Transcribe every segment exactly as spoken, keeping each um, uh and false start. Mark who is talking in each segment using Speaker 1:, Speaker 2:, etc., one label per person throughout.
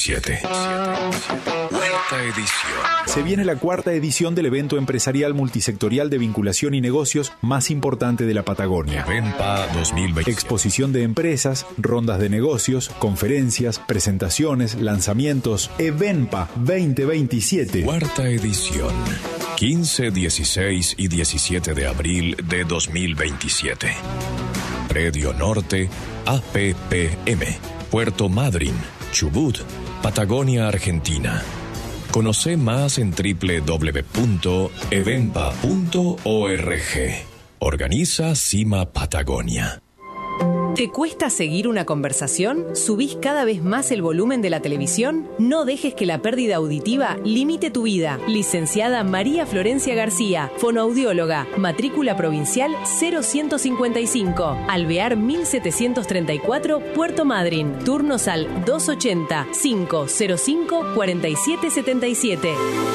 Speaker 1: veintisiete. Cuarta edición.
Speaker 2: Se viene la cuarta edición del evento empresarial multisectorial de vinculación y negocios más importante de la Patagonia.
Speaker 1: EVENPA dos mil veinte.
Speaker 2: Exposición de empresas, rondas de negocios, conferencias, presentaciones, lanzamientos. EVENPA veinte veintisiete.
Speaker 1: Cuarta edición. quince, dieciséis y diecisiete de abril de dos mil veintisiete. Predio Norte, A P P M, Puerto Madryn, Chubut, Patagonia, Argentina. Conoce más en doble u doble u doble u punto evenpa punto org. Organiza Cima Patagonia.
Speaker 3: ¿Te cuesta seguir una conversación? ¿Subís cada vez más el volumen de la televisión? No dejes que la pérdida auditiva limite tu vida. Licenciada María Florencia García, fonoaudióloga, matrícula provincial cero uno cinco cinco, Alvear mil setecientos treinta y cuatro, Puerto Madryn. Turnos al dos ochenta, cinco cero cinco, cuarenta y siete setenta y siete.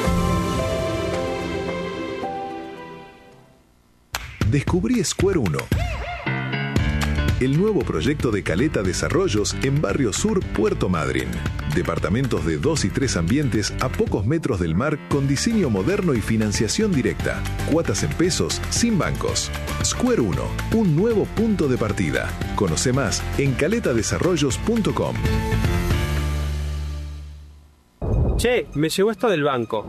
Speaker 4: Descubrí Square uno. El nuevo proyecto de Caleta Desarrollos en Barrio Sur, Puerto Madryn. Departamentos de dos y tres ambientes a pocos metros del mar con diseño moderno y financiación directa. Cuotas en pesos, sin bancos. Square uno, un nuevo punto de partida. Conoce más en caleta desarrollos punto com.
Speaker 5: Che, me llegó esto del banco.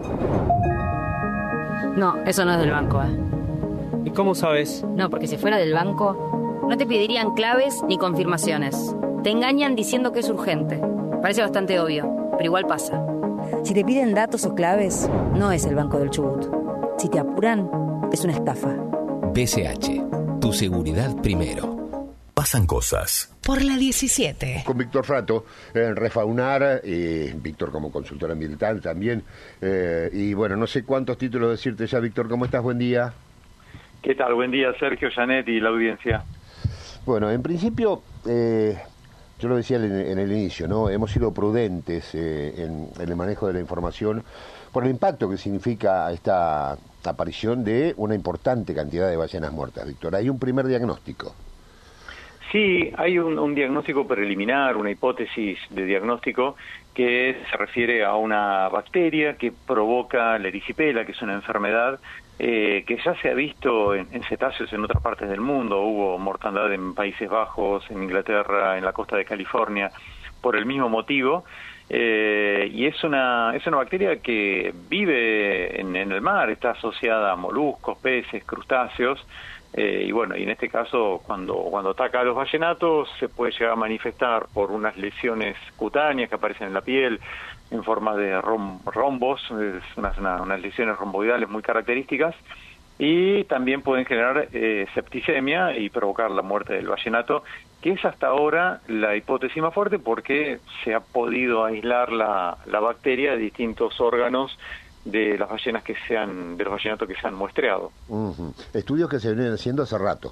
Speaker 6: No, eso no es del banco, ¿eh?
Speaker 5: ¿Y cómo sabes?
Speaker 6: No, porque si fuera del banco, no te pedirían claves ni confirmaciones. Te engañan diciendo que es urgente. Parece bastante obvio, pero igual pasa.
Speaker 7: Si te piden datos o claves, no es el Banco del Chubut. Si te apuran, es una estafa.
Speaker 8: B C H, tu seguridad primero.
Speaker 4: Pasan cosas.
Speaker 3: Por la diecisiete.
Speaker 9: Con Víctor Frato, en Refaunar, eh, Víctor como consultor ambiental también. Eh, y bueno, no sé cuántos títulos decirte ya, Víctor. ¿Cómo estás? Buen día.
Speaker 10: ¿Qué tal? Buen día, Sergio, Janet y la audiencia.
Speaker 9: Bueno, en principio, eh, yo lo decía en, en el inicio, ¿no? Hemos sido prudentes eh, en, en el manejo de la información por el impacto que significa esta aparición de una importante cantidad de ballenas muertas, Víctor. Hay un primer diagnóstico.
Speaker 10: Sí, hay un, un diagnóstico preliminar, una hipótesis de diagnóstico que se refiere a una bacteria que provoca la erisipela, que es una enfermedad Eh, que ya se ha visto en, en cetáceos en otras partes del mundo. Hubo mortandad en Países Bajos, en Inglaterra, en la costa de California, por el mismo motivo. Eh, y es una es una bacteria que vive en, en el mar, está asociada a moluscos, peces, crustáceos. Eh, y bueno, y en este caso, cuando cuando ataca a los ballenatos, se puede llegar a manifestar por unas lesiones cutáneas que aparecen en la piel, en forma de rom, rombos, es unas, una, unas lesiones romboidales muy características, y también pueden generar eh, septicemia y provocar la muerte del ballenato, que es hasta ahora la hipótesis más fuerte porque se ha podido aislar la, la bacteria de distintos órganos de las ballenas que se han, de los ballenatos que se han muestreado.
Speaker 9: Uh-huh. Estudios que se vienen haciendo hace rato.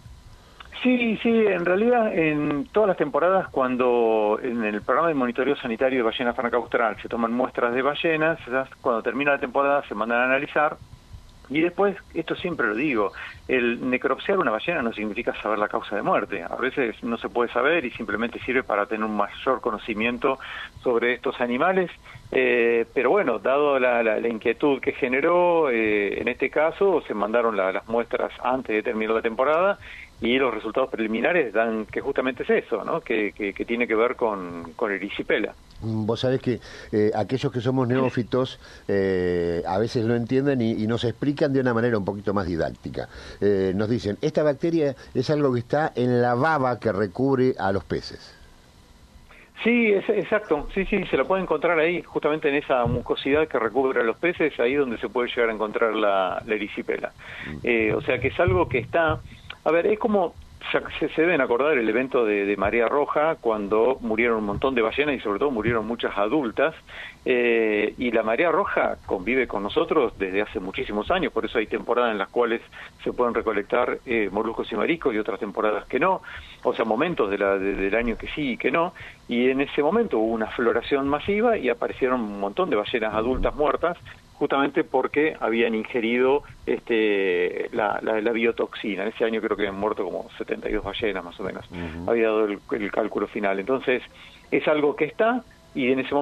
Speaker 10: Sí, sí, en realidad en todas las temporadas, cuando en el programa de monitoreo sanitario de ballena franca austral se toman muestras de ballenas, cuando termina la temporada se mandan a analizar. Y después, esto siempre lo digo, el necropsiar una ballena no significa saber la causa de muerte. A veces no se puede saber y simplemente sirve para tener un mayor conocimiento sobre estos animales. Eh, pero bueno, dado la, la, la inquietud que generó, eh, en este caso se mandaron la, las muestras antes de terminar la temporada y los resultados preliminares dan que justamente es eso, ¿no? Que, que, que tiene que ver con, con erisipela.
Speaker 9: Vos sabés que eh, aquellos que somos neófitos eh, a veces lo entienden y, y nos explican de una manera un poquito más didáctica. Eh, nos dicen, esta bacteria es algo que está en la baba que recubre a los peces.
Speaker 10: Sí, es, exacto, sí, sí, se la puede encontrar ahí, justamente en esa mucosidad que recubre a los peces, ahí donde se puede llegar a encontrar la, la erisipela. Eh, o sea que es algo que está... A ver, es como, se, se deben acordar el evento de, de Marea Roja, cuando murieron un montón de ballenas y sobre todo murieron muchas adultas, eh, y la Marea Roja convive con nosotros desde hace muchísimos años, por eso hay temporadas en las cuales se pueden recolectar eh, moluscos y mariscos y otras temporadas que no, o sea, momentos de la, de, del año que sí y que no, y en ese momento hubo una floración masiva y aparecieron un montón de ballenas adultas muertas, justamente porque habían ingerido este la, la, la biotoxina. En ese año creo que habían muerto como setenta y dos ballenas más o menos. Uh-huh. Había dado el, el cálculo final. Entonces, es algo que está y en ese momento